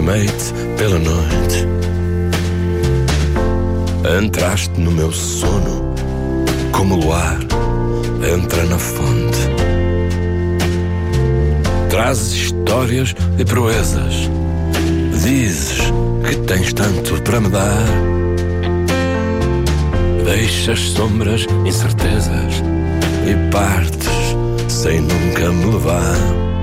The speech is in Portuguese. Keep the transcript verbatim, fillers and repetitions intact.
amei-te pela noite. Entraste no meu sono como o luar entra na fonte. Trazes histórias e proezas, dizes que tens tanto para me dar. Deixas sombras, incertezas e partes sem nunca me levar.